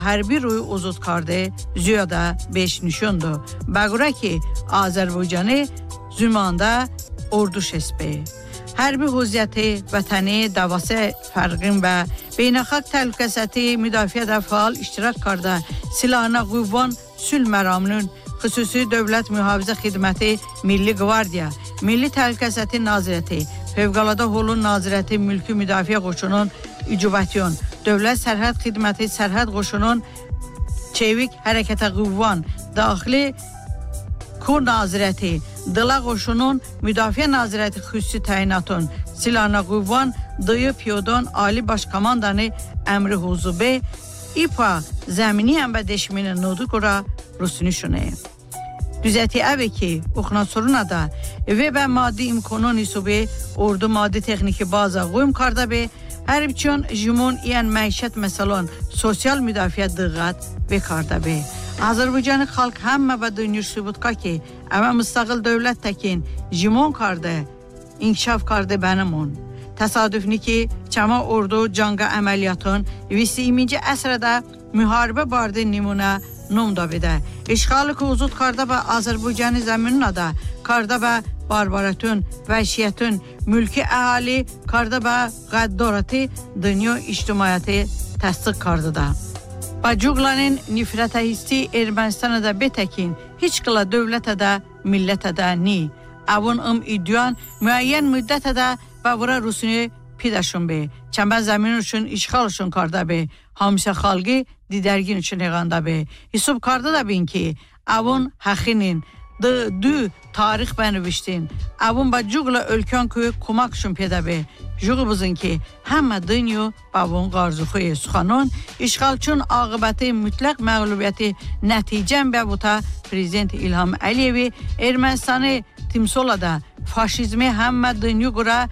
harbiy ro'y o'zut kardı ziyada 5 nişundu. Bagura ki Azerbaycan'ı zümanda ordu şesbe. Harbiy hüziyeti, vatani, davası farkın ve beynəlxalq təhlükəsizliyi müdafiədə faal iştirak karda silahına qüvvan sülh məramının xüsusi dövlət mühafizə xidməti Milli Qvardiya, Milli Təhlükəsizlik Nazirəti, Fövqəladə Halın Nazirəti Mülki Müdafiə Qoşunun İcubatiyon, Dövlət Sərhəd Xidməti Sərhəd Qoşunun Çevik Hərəkətə Qüvvan, Daxili Kur Nazirəti, Dıla Qoşunun Müdafiə Nazirəti xüsusi təyinatın silahına qüvvan Dıyı Piyodon Ali Başkomandanı Əmri Huzube İPA zəmini ənbə deşminin nodu qura Rusunu şunu. Düzəti əvə ki, oxuna soruna da və bə maddi imkanın isubi ordu maddi texniki baza qoyum karda be hərbçiyon jimon iyan məişət məsələn sosial müdafiə dığat və karda be. Azərbaycanı xalq həmmə və dönür sübutqa ki, əmə müstəqil dövlət təkin jimon karda, inkişaf karda bənimon. Təsadüfni ki, çama ordu canga əməliyyatın 20-ci əsrədə müharibə bardı nümunə numda bedə. İşğalı huzut karda və Azərbaycanı zəminuna da karda və barbaratın, vəhşiyyətin, mülki əhali karda və qəddaratı dünya ictimaiyyəti təsdiq kardı da. Bacuglanın nifrətə hissi Ermənistan'a da betəkin, heç qıla dövlətə də, millətə də ni. Avun iddiyan müəyyən müddətə də və vura Rusunu pidaşın be. Çəmbən zəmin üçün işğal üçün karda be. Hamisə xalqı didərgin üçün eğanda be. Hisub karda da bin ki, avun həxinin, dü tarix bəniviştin. Avun bacugla ölkən köy kumak üçün pedə be. Juğubuzun ki, həmmə dünyo bavun qarzuxuyu suxanın, işğal üçün aqibəti mütləq məğlubiyyəti nəticən bə buta Prezident İlham Əliyevi Ermənistanı timsolada faşizmi həmmə dünyo qura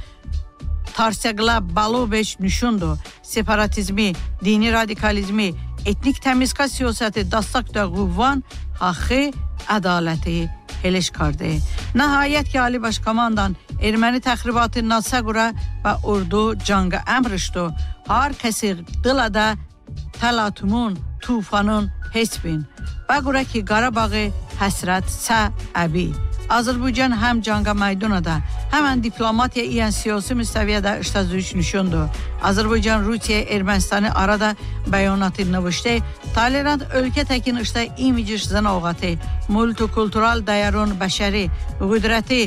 tarsəqla balu beş nüşundu. Separatizmi, dini radikalizmi, etnik təmizqa siyasəti dastaq da qüvvan, haqqı, ədaləti heleş kardı. Nəhayət ki, Ali Başkomandan Erməni təxribatı nasagura və ordu canga əmrişdu. Har kəsi dılada təlatumun, tufanın hesbin. Bəqura ki, Qarabağı həsrət sə əbi. Azərbaycan həm canga meydunada, həmən diplomatiya iyan siyasi müstəviyyədə iştazüyüş nüşundu. Azərbaycan, Rusiya, Ermənistanı arada bəyanatı növüşdə, tolerant ölkə təkin işdə imiciş zənavqatı, multikultural dəyərun bəşəri, qüdrəti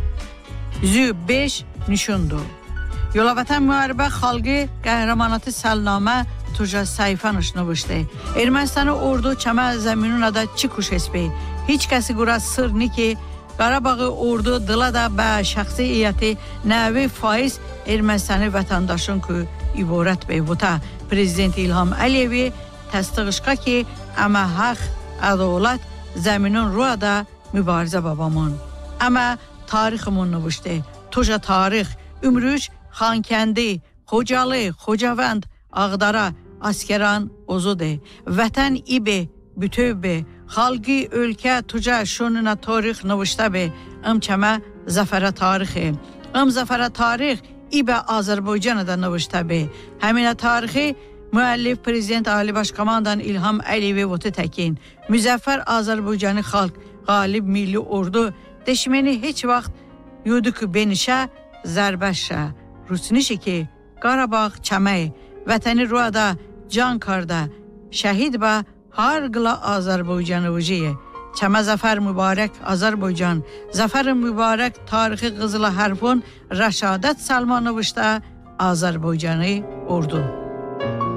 zü 5 nüşundu. Yolavətən müharibə xalqı qəhrəmanatı səlnamə tuja sayfanış növüşdə. Ermənistanı ordu çəmə zəminuna da çıkuş esbi. Hiç kəsi qura sır ni ki, Qarabağı ordu dılada və şəxsi iyyəti nəvi faiz Ermənistanı vətəndaşın ki, ibarət beyvuta. Prezident İlham Əliyevi təsdiqişqa ki, əmə haq, ədolət, zəminin ruada mübarizə babamın. Əmə tariximun növüşdə. Tuja tarix, Ümrüç, Xankəndi, Xocalı, Xocavənd, Ağdara, Askeran, Ozude, Vətən İbi, Bütövbe, xalqi ölkə tuca şununa tarix növüşdə be, çəmə zəfərə tarixi. Zəfərə tarix İbə Azərbaycanı da növüşdə be. Həminə tarixi müəllif Prezident Ali Başkomandan İlham Əliyevi votu təkin. Müzəffər Azərbaycanı xalq, qalib milli ordu, deşmeni heç vaxt yuduku benişə, zərbəşə. Rusinişi ki, Qarabağ çəməy, vətəni ruada, can karda, şəhid bə, har qıla Azərbaycanı uciye. Çəmə zəfər mübarək Azərbaycan, zəfər mübarək tarixi qızıla hərfun, rəşadət Salmanovuşda Azərbaycanı ordu.